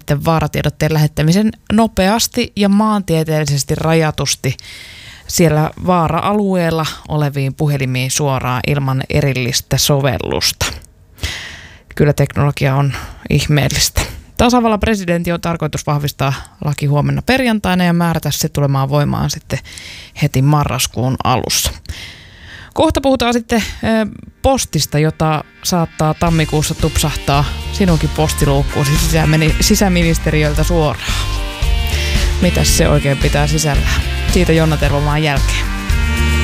sitten vaaratiedotteen lähettämisen nopeasti ja maantieteellisesti rajatusti siellä vaara-alueella oleviin puhelimiin suoraan ilman erillistä sovellusta. Kyllä teknologia on ihmeellistä. Tasavallan presidentti on tarkoitus vahvistaa laki huomenna perjantaina ja määrätä se tulemaan voimaan sitten heti marraskuun alussa. Kohta puhutaan sitten postista, jota saattaa tammikuussa tupsahtaa sinunkin postiluukkuusi sisäministeriöltä suoraan. Mitäs se oikein pitää sisällään? Siitä Jonna Tervomaan jälkeen.